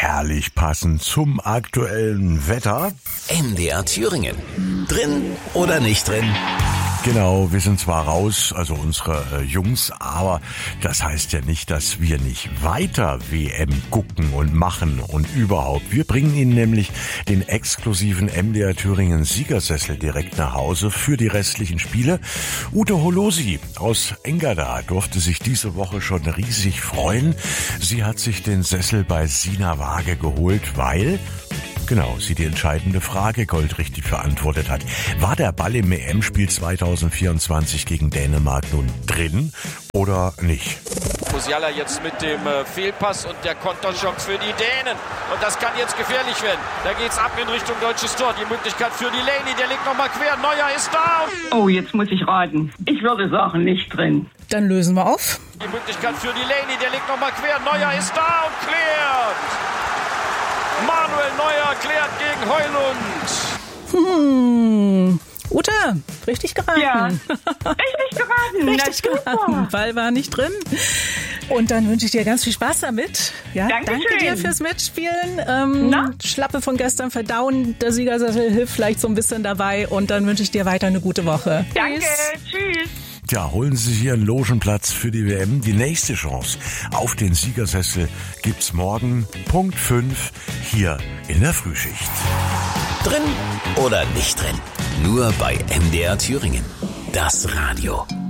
herrlich passend zum aktuellen Wetter. MDR Thüringen. Drin oder nicht drin? Genau, wir sind zwar raus, also unsere Jungs, aber das heißt ja nicht, dass wir nicht weiter WM gucken und machen und überhaupt. Wir bringen Ihnen nämlich den exklusiven MDR Thüringen Siegersessel direkt nach Hause für die restlichen Spiele. Ute Holosi aus Engerda durfte sich diese Woche schon riesig freuen. Sie hat sich den Sessel bei Sina Waage geholt, weil... Genau, sie die entscheidende Frage goldrichtig beantwortet hat. War der Ball im EM-Spiel 2024 gegen Dänemark nun drin oder nicht? Musiala jetzt mit dem Fehlpass und der Konterchance für die Dänen. Und das kann jetzt gefährlich werden. Da geht's ab in Richtung deutsches Tor. Die Möglichkeit für Delaney, der legt nochmal quer. Neuer ist da. Oh, jetzt muss ich raten. Ich würde sagen, nicht drin. Dann lösen wir auf. Die Möglichkeit für Delaney, der legt nochmal quer. Neuer ist da und klärt. Manuel Neuer klärt gegen Heulund. Ute, richtig geraten. Ja, richtig geraten. Richtig geraten. Ball war nicht drin. Und dann wünsche ich dir ganz viel Spaß damit. Ja, Dankeschön. Danke dir fürs Mitspielen. Schlappe von gestern verdauen. Der Siegersessel hilft vielleicht so ein bisschen dabei. Und dann wünsche ich dir weiter eine gute Woche. Danke, tschüss. Ja, holen Sie sich Ihren Logenplatz für die WM. Die nächste Chance auf den Siegersessel gibt's morgen Punkt 5 hier in der Frühschicht. Drin oder nicht drin? Nur bei MDR Thüringen. Das Radio.